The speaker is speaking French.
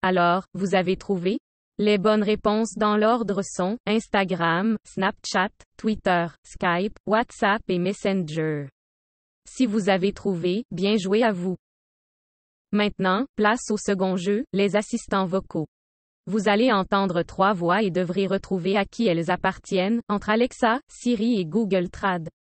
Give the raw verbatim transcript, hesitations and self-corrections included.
Alors, vous avez trouvé? Les bonnes réponses dans l'ordre sont Instagram, Snapchat, Twitter, Skype, WhatsApp et Messenger. Si vous avez trouvé, bien joué à vous. Maintenant, place au second jeu, les assistants vocaux. Vous allez entendre trois voix et devrez retrouver à qui elles appartiennent, entre Alexa, Siri et Google Trad.